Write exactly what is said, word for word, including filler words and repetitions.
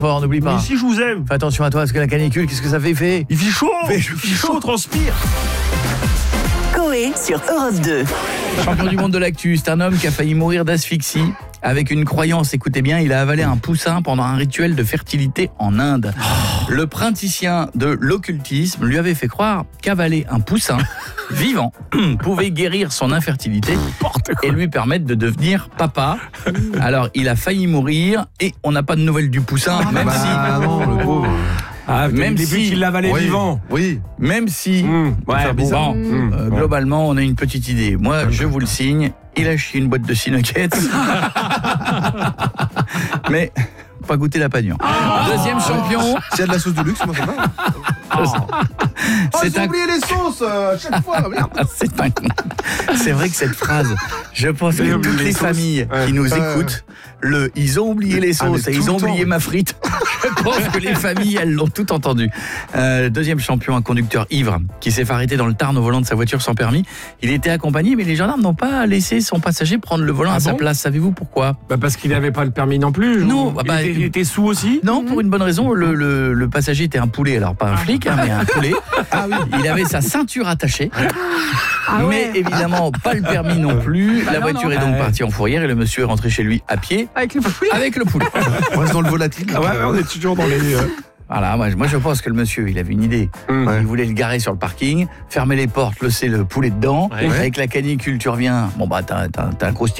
Fort, n'oublie pas. Mais si je vous aime. Fais attention à toi, parce que la canicule, qu'est-ce que ça fait, fait Il fait chaud. Fait Il fait chaud, transpire. Coé sur Europe deux. Champion du monde de l'actu, c'est un homme qui a failli mourir d'asphyxie avec une croyance, écoutez bien, il a avalé un poussin pendant un rituel de fertilité en Inde. Oh. Le praticien de l'occultisme lui avait fait croire qu'avaler un poussin vivant pouvait guérir son infertilité et lui permettre de devenir papa. Alors, il a failli mourir et on n'a pas de nouvelles du poussin, ah, même bah, si... Ah non, le pauvre. Ah, même si qu'il l'avalait oui, vivant. Oui. Même si, mmh, ouais, bon, mmh, euh, globalement, on a une petite idée. Moi, je vous le signe, il a chié une boîte de Six-Nuggets. Mais pas goûter la pagnon. Oh. Deuxième champion. S'il y a de la sauce de luxe, moi ça va. Oh. C'est oh, j'ai un... oublié les sauces euh, à chaque fois. C'est un... C'est vrai que cette phrase, je pense que toutes les, les familles ouais. qui nous euh... écoutent, le ils ont oublié les sauces ah, et ils ont oublié ma frite. Je pense que les familles, elles l'ont tout entendu. Euh, deuxième champion, un conducteur ivre qui s'est fait arrêter dans le Tarn au volant de sa voiture sans permis. Il était accompagné, mais les gendarmes n'ont pas laissé son passager prendre le volant ah à bon sa place. Savez-vous pourquoi? Bah parce qu'il n'avait pas le permis non plus. Non, il, bah, était, il était sous aussi. Non, pour une bonne raison. Le, le, le passager était un poulet, alors pas un flic, hein, mais un poulet. Ah oui. Il avait sa ceinture attachée, ah ouais. mais évidemment pas le permis non plus. Bah la non, voiture non. est donc partie en fourrière et le monsieur est rentré chez lui à pied. Avec le poulet. Avec le poulet. On reste dans le volatile. Ah ouais, on est toujours dans les... Euh... Voilà, moi, moi je pense que le monsieur, il avait une idée. Mmh. Il voulait le garer sur le parking, fermer les portes, laisser le poulet dedans. Ouais. Avec la canicule, tu reviens. Bon bah t'as, t'as, t'as un croustillon.